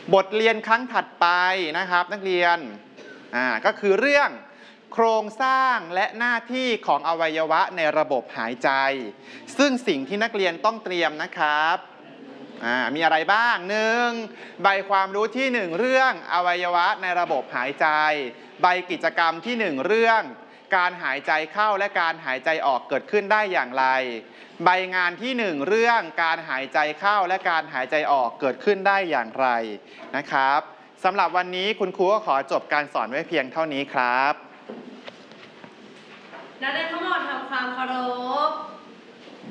บทเรียนครั้งถัดไปนะครับนักเรียนก็คือเรื่องโครงสร้างและหน้าที่ของอวัยวะในระบบหายใจซึ่งสิ่งที่นักเรียนต้องเตรียมนะครับมีอะไรบ้าง 1. ใบความรู้ที่ 1 เรื่องอวัยวะในระบบหายใจใบกิจกรรมที่ 1 เรื่องการหายใจเข้าและการหายใจออกเกิดขึ้นได้อย่างไรใบงานที่ 1 เรื่องการหายใจเข้าและการหายใจออกเกิดขึ้นได้อย่างไรนะครับสำหรับวันนี้คุณครูก็ขอจบการสอนไว้เพียงเท่านี้ครับนักเรียนทั้งหมดทำความเคารพ